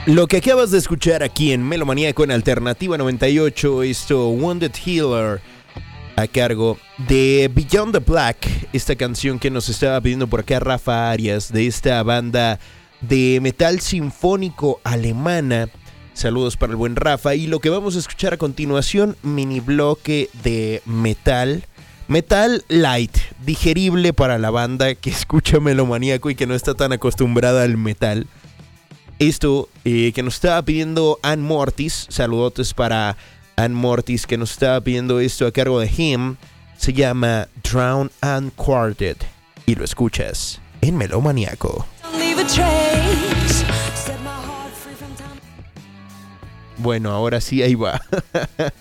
Lo que acabas de escuchar aquí en Melomaníaco en Alternativa 98, esto Wounded Healer, a cargo de Beyond the Black, esta canción que nos estaba pidiendo por acá Rafa Arias, de esta banda de metal sinfónico alemana. Saludos para el buen Rafa. Y lo que vamos a escuchar a continuación, mini bloque de metal light, digerible para la banda que escucha Melomaníaco y que no está tan acostumbrada al metal. Esto que nos estaba pidiendo Ann Mortis, saludotes para Ann Mortis que nos estaba pidiendo esto a cargo de Him, se llama Drown and Quartet y lo escuchas en Melomaníaco. Bueno, ahora sí, ahí va.